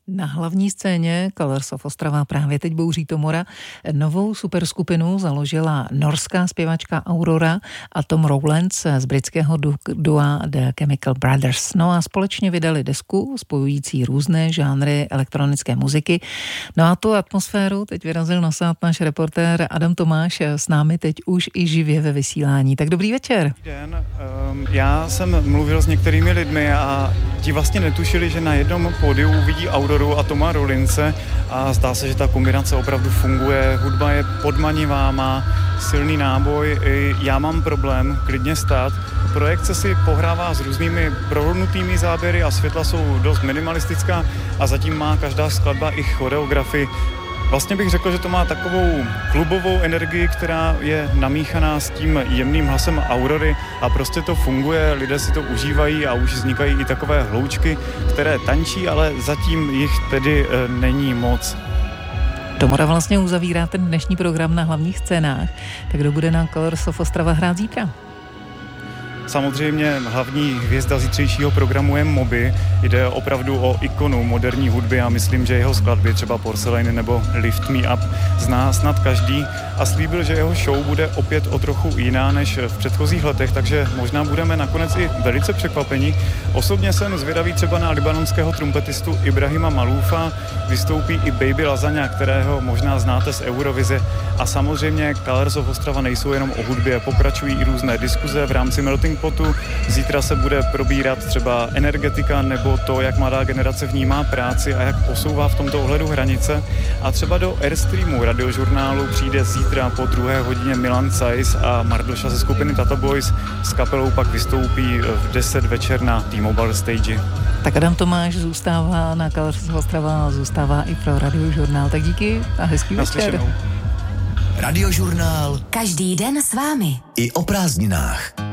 Na hlavní scéně Colors of Ostrava právě teď bouří to mora. Novou superskupinu založila norská zpěvačka Aurora a Tom Rowlands z britského dua The Chemical Brothers. No a společně vydali desku spojující různé žánry elektronické muziky. No a tu atmosféru teď vyrazil nasát náš reportér Adam Tomáš s námi teď už i živě ve vysílání. Tak dobrý večer. Dobrý den. Já jsem mluvil s některými lidmi a ti vlastně netušili, že na jednom pódiu uvidí Auroru a Toma Rowlandse a zdá se, že ta kombinace opravdu funguje. Hudba je podmanivá, má silný náboj. Já mám problém klidně stát. Projekce si pohrává s různými prohodnutými záběry a světla jsou dost minimalistická a zatím má každá skladba i choreografii. Vlastně bych řekl, že to má takovou klubovou energii, která je namíchaná s tím jemným hlasem Aurory a prostě to funguje, lidé si to užívají a už vznikají i takové hloučky, které tančí, ale zatím jich tedy není moc. Tomora vlastně uzavírá ten dnešní program na hlavních scénách. Tak kdo bude na Colors of Ostrava hrát zítra? Samozřejmě hlavní hvězda zítřejšího programu je Moby. Jde opravdu o ikonu moderní hudby a myslím, že jeho skladby, třeba Porcelain nebo Lift Me Up, zná snad každý a slíbil, že jeho show bude opět o trochu jiná než v předchozích letech, takže možná budeme nakonec i velice překvapeni. Osobně jsem zvědavý třeba na libanonského trumpetistu Ibrahima Maloufa, vystoupí i Baby Lasagna, kterého možná znáte z Eurovize a samozřejmě Colors of Ostrava nejsou jenom o hudbě, pokračují i různé diskuze v rámci Melting Potu. Zítra se bude probírat třeba energetika nebo to, jak mladá generace vnímá práci a jak posouvá v tomto ohledu hranice. A třeba do Airstreamu radiožurnálu přijde zítra po 2. hodině Milan Cajs a Mardoša ze skupiny Tata Boys. S kapelou pak vystoupí v 10 večer na T-Mobile Stage. Tak Adam Tomáš zůstává na Colors of Ostrava a zůstává i pro radiožurnál. Tak díky a hezký večer. Radiožurnál. Každý den s vámi. I o prázdninách.